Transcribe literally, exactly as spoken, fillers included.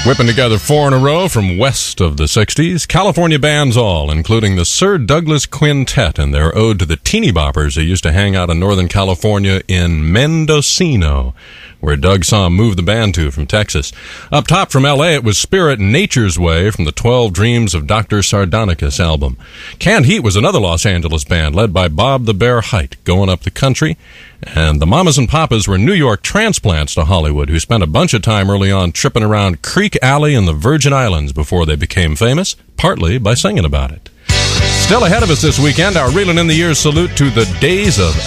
Whipping together four in a row from west of the sixties, California bands all, including the Sir Douglas Quintet and their ode to the teeny boppers who used to hang out in Northern California in Mendocino, where Doug saw 'em move the band to from Texas. Up top from L A, it was Spirit Nature's Way from the twelve Dreams of Doctor Sardonicus album. Canned Heat was another Los Angeles band led by Bob the Bear Height, going up the country. And the Mamas and Papas were New York transplants to Hollywood who spent a bunch of time early on tripping around Creek Alley in the Virgin Islands before they became famous, partly by singing about it. Still ahead of us this weekend, our Reelin' in the Years salute to the Days of